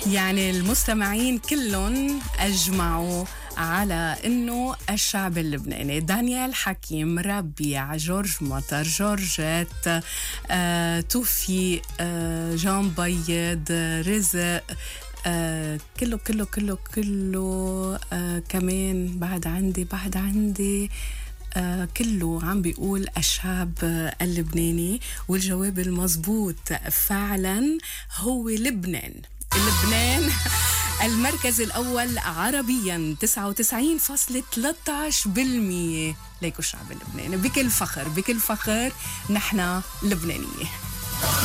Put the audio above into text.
يعني المستمعين كلهم أجمعوا على إنه الشعب اللبناني. دانيال حكيم، ربيع، جورج مطر، جورجيت، توفي، جان بيض، رزق، كله كله كله كله، كمان بعد عندي كله عم بيقول الشعب اللبناني. والجواب المضبوط فعلا هو لبنان. المركز الأول عربيا 99.13%. ليكو الشعب اللبناني بكل فخر نحن لبنانية.